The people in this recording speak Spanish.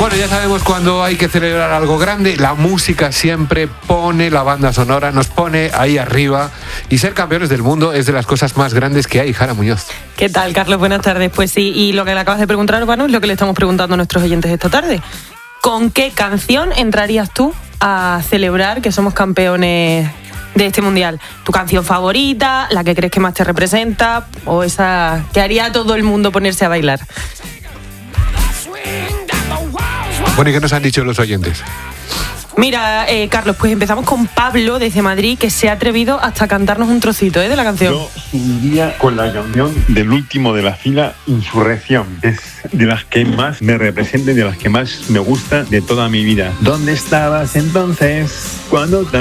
Bueno, ya sabemos cuando hay que celebrar algo grande, la música siempre pone, la banda sonora nos pone ahí arriba, y ser campeones del mundo es de las cosas más grandes que hay. Jara Muñoz. ¿Qué tal, Carlos? Buenas tardes. Pues sí, y lo que le acabas de preguntar, Urbano, es lo que le estamos preguntando a nuestros oyentes esta tarde. ¿Con qué canción entrarías tú a celebrar que somos campeones de este mundial? ¿Tu canción favorita, la que crees que más te representa, o esa que haría a todo el mundo ponerse a bailar? Bueno, ¿y qué nos han dicho los oyentes? Mira, Carlos, pues empezamos con Pablo desde Madrid, que se ha atrevido hasta a cantarnos un trocito de la canción. Yo iría con la canción del último de la fila, Insurrección. Es de las que más me representa y de las que más me gusta de toda mi vida. ¿Dónde estabas entonces cuando